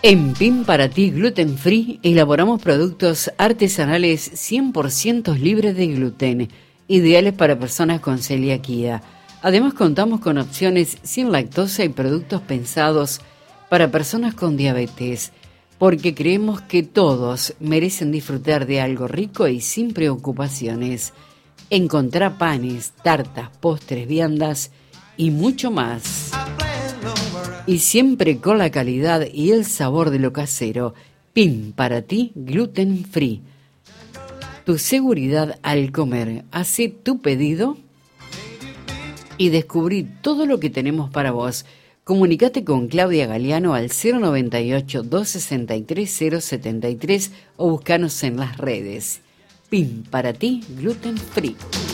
En PIN para ti Gluten Free elaboramos productos artesanales 100% libres de gluten, ideales para personas con celiaquía. Además contamos con opciones sin lactosa y productos pensados para personas con diabetes, porque creemos que todos merecen disfrutar de algo rico y sin preocupaciones. Encontrá panes, tartas, postres, viandas y mucho más. Y siempre con la calidad y el sabor de lo casero. PIN para ti, gluten free. Tu seguridad al comer. Hacé tu pedido y descubrí todo lo que tenemos para vos. Comunicate con Claudia Galeano al 098-263-073 o buscanos en las redes. PIN para ti, gluten free.